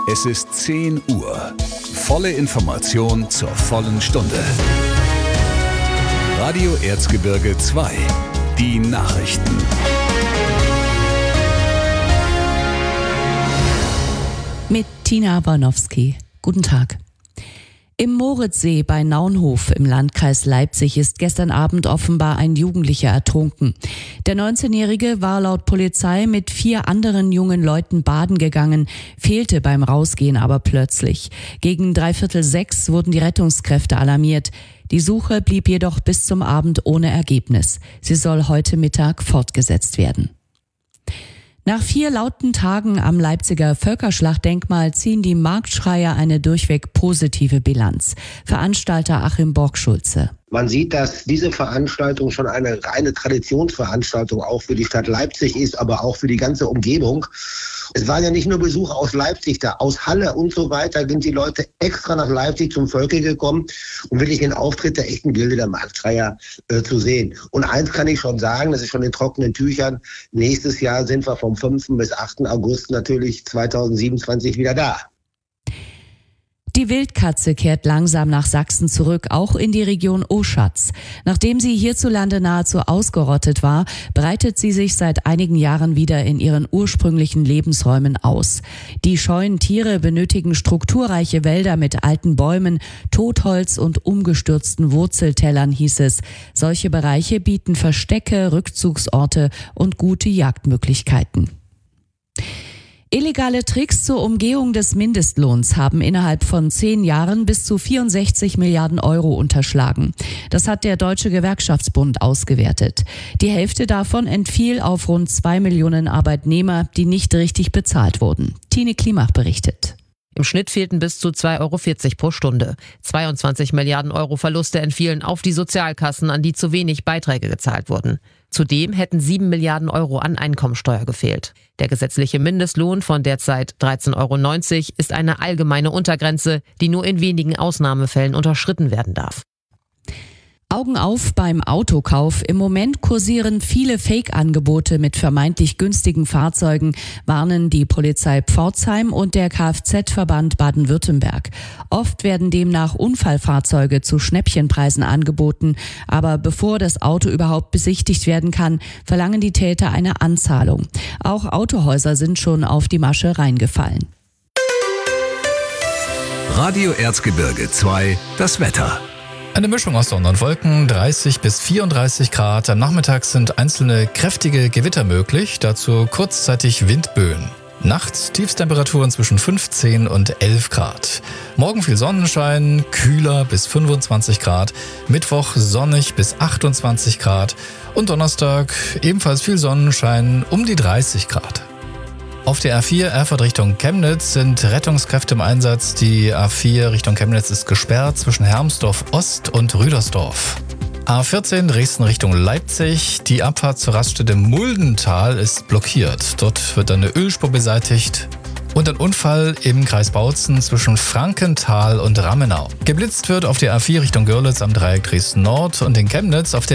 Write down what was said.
Es ist 10 Uhr. Volle Information zur vollen Stunde. Radio Erzgebirge 2. Die Nachrichten. Mit Tina Warnowski. Guten Tag. Im Moritzsee bei Naunhof im Landkreis Leipzig ist gestern Abend offenbar ein Jugendlicher ertrunken. Der 19-Jährige war laut Polizei mit 4 anderen jungen Leuten baden gegangen, fehlte beim Rausgehen aber plötzlich. Gegen 5:45 wurden die Rettungskräfte alarmiert. Die Suche blieb jedoch bis zum Abend ohne Ergebnis. Sie soll heute Mittag fortgesetzt werden. Nach 4 lauten Tagen am Leipziger Völkerschlachtdenkmal ziehen die Marktschreier eine durchweg positive Bilanz. Veranstalter Achim Borgschulze. Man sieht, dass diese Veranstaltung schon eine reine Traditionsveranstaltung auch für die Stadt Leipzig ist, aber auch für die ganze Umgebung. Es waren ja nicht nur Besucher aus Leipzig da, aus Halle und so weiter sind die Leute extra nach Leipzig zum Völkel gekommen, um wirklich den Auftritt der echten Gilde der Marktschreier zu sehen. Und eins kann ich schon sagen, das ist schon in trockenen Tüchern. Nächstes Jahr sind wir vom 5. bis 8. August natürlich 2027 wieder da. Die Wildkatze kehrt langsam nach Sachsen zurück, auch in die Region Oschatz. Nachdem sie hierzulande nahezu ausgerottet war, breitet sie sich seit einigen Jahren wieder in ihren ursprünglichen Lebensräumen aus. Die scheuen Tiere benötigen strukturreiche Wälder mit alten Bäumen, Totholz und umgestürzten Wurzeltellern, hieß es. Solche Bereiche bieten Verstecke, Rückzugsorte und gute Jagdmöglichkeiten. Illegale Tricks zur Umgehung des Mindestlohns haben innerhalb von 10 Jahren bis zu 64 Milliarden Euro unterschlagen. Das hat der Deutsche Gewerkschaftsbund ausgewertet. Die Hälfte davon entfiel auf rund 2 Millionen Arbeitnehmer, die nicht richtig bezahlt wurden. Tine Klimach berichtet. Im Schnitt fehlten bis zu 2,40 Euro pro Stunde. 22 Milliarden Euro Verluste entfielen auf die Sozialkassen, an die zu wenig Beiträge gezahlt wurden. Zudem hätten 7 Milliarden Euro an Einkommensteuer gefehlt. Der gesetzliche Mindestlohn von derzeit 13,90 Euro ist eine allgemeine Untergrenze, die nur in wenigen Ausnahmefällen unterschritten werden darf. Augen auf beim Autokauf. Im Moment kursieren viele Fake-Angebote mit vermeintlich günstigen Fahrzeugen, warnen die Polizei Pforzheim und der Kfz-Verband Baden-Württemberg. Oft werden demnach Unfallfahrzeuge zu Schnäppchenpreisen angeboten, aber bevor das Auto überhaupt besichtigt werden kann, verlangen die Täter eine Anzahlung. Auch Autohäuser sind schon auf die Masche reingefallen. Radio Erzgebirge 2, das Wetter. Eine Mischung aus Sonne und Wolken, 30 bis 34 Grad. Am Nachmittag sind einzelne kräftige Gewitter möglich, dazu kurzzeitig Windböen. Nachts Tiefstemperaturen zwischen 15 und 11 Grad. Morgen viel Sonnenschein, kühler bis 25 Grad. Mittwoch sonnig bis 28 Grad. Und Donnerstag ebenfalls viel Sonnenschein, um die 30 Grad. Auf der A4 Erfurt Richtung Chemnitz sind Rettungskräfte im Einsatz. Die A4 Richtung Chemnitz ist gesperrt zwischen Hermsdorf Ost und Rüdersdorf. A14 Dresden Richtung Leipzig. Die Abfahrt zur Raststätte Muldental ist blockiert. Dort wird eine Ölspur beseitigt. Und ein Unfall im Kreis Bautzen zwischen Frankenthal und Rammenau. Geblitzt wird auf der A4 Richtung Görlitz am Dreieck Dresden Nord und in Chemnitz auf der